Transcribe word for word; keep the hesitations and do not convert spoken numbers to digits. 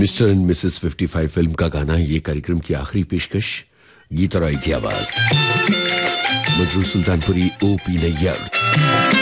Mister and Mrs fifty five film का गाना ये कार्यक्रम की आखिरी पेशकश। गीत और आई की आवाज मजरू सुल्तानपुरी, ओ पी नैयर।